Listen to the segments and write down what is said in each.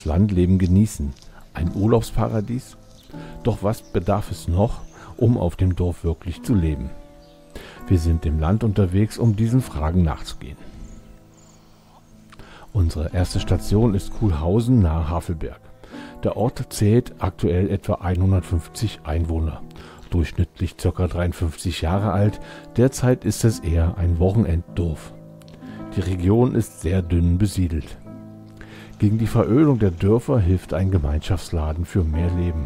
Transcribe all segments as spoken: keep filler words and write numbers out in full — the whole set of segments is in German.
Landleben genießen. Ein Urlaubsparadies? Doch was bedarf es noch, um auf dem Dorf wirklich zu leben? Wir sind im Land unterwegs, um diesen Fragen nachzugehen. Unsere erste Station ist Kuhlhausen nahe Havelberg. Der Ort zählt aktuell etwa hundertfünfzig Einwohner, durchschnittlich ca. dreiundfünfzig Jahre alt. Derzeit ist es eher ein Wochenenddorf. Die Region ist sehr dünn besiedelt. Gegen die Verödung der Dörfer hilft ein Gemeinschaftsladen für mehr Leben.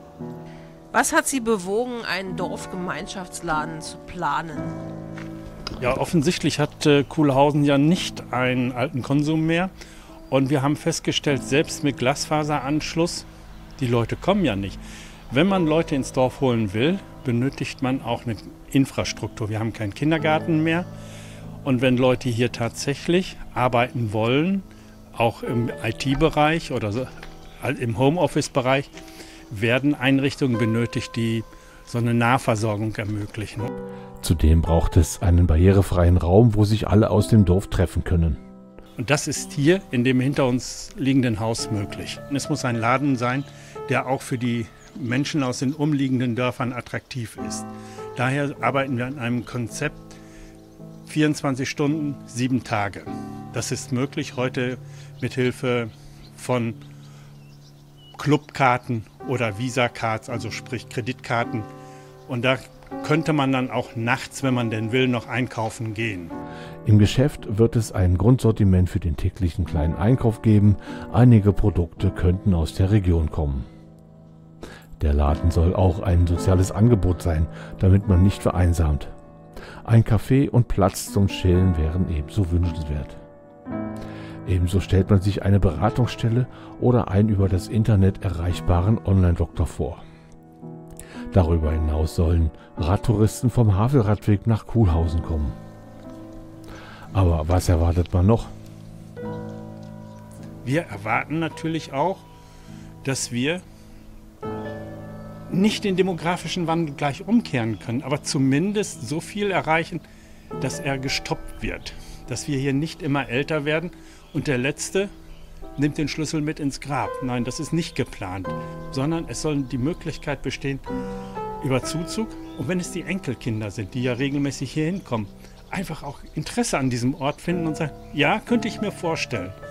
Was hat Sie bewogen, einen Dorfgemeinschaftsladen zu planen? Ja, offensichtlich hat äh, Kuhlhausen ja nicht einen alten Konsum mehr. Und wir haben festgestellt, selbst mit Glasfaseranschluss, die Leute kommen ja nicht. Wenn man Leute ins Dorf holen will, benötigt man auch eine Infrastruktur. Wir haben keinen Kindergarten mehr. Und wenn Leute hier tatsächlich arbeiten wollen, auch im I T-Bereich oder so, im Homeoffice-Bereich, werden Einrichtungen benötigt, die so eine Nahversorgung ermöglichen. Zudem braucht es einen barrierefreien Raum, wo sich alle aus dem Dorf treffen können. Und das ist hier in dem hinter uns liegenden Haus möglich. Es muss ein Laden sein, der auch für die Menschen aus den umliegenden Dörfern attraktiv ist. Daher arbeiten wir an einem Konzept vierundzwanzig Stunden, sieben Tage. Das ist möglich heute mit Hilfe von Clubkarten oder Visa-Cards, also sprich Kreditkarten. Und da könnte man dann auch nachts, wenn man denn will, noch einkaufen gehen. Im Geschäft wird es ein Grundsortiment für den täglichen kleinen Einkauf geben. Einige Produkte könnten aus der Region kommen. Der Laden soll auch ein soziales Angebot sein, damit man nicht vereinsamt. Ein Café und Platz zum Chillen wären ebenso wünschenswert. Ebenso stellt man sich eine Beratungsstelle oder einen über das Internet erreichbaren Online-Doktor vor. Darüber hinaus sollen Radtouristen vom Havelradweg nach Kuhlhausen kommen. Aber was erwartet man noch? Wir erwarten natürlich auch, dass wir nicht den demografischen Wandel gleich umkehren können, aber zumindest so viel erreichen, dass er gestoppt wird. Dass wir hier nicht immer älter werden und der Letzte nimmt den Schlüssel mit ins Grab. Nein, das ist nicht geplant, sondern es soll die Möglichkeit bestehen über Zuzug. Und wenn es die Enkelkinder sind, die ja regelmäßig hier hinkommen, einfach auch Interesse an diesem Ort finden und sagen, ja, könnte ich mir vorstellen.